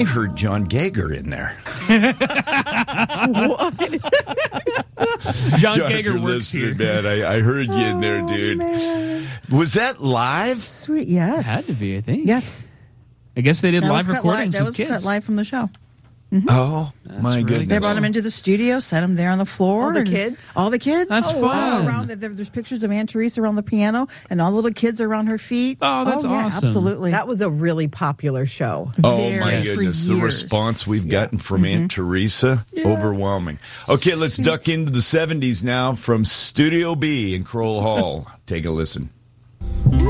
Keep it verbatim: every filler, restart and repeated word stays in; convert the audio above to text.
I heard John Geiger in there. What? John John, Geiger if you're works here. listening, man, I, I heard you in there, dude. Man. Was that live? Sweet, yes. It had to be, I think. Yes. I guess they did That live was cut recordings That with was kids. cut live from the show. Oh, That's my really goodness. They brought him into the studio, set him there on the floor. All the and kids? All the kids. That's oh, fun. All around the, there, there's pictures of Aunt Teresa around the piano, and all the little kids are around her feet. Oh, that's oh, yeah, awesome. Absolutely. That was a really popular show. Oh, Very, my Yes. goodness. for The years. response we've gotten from Aunt Teresa, overwhelming. Okay, let's duck into the seventies now from Studio B in Kroll Hall. Take a listen.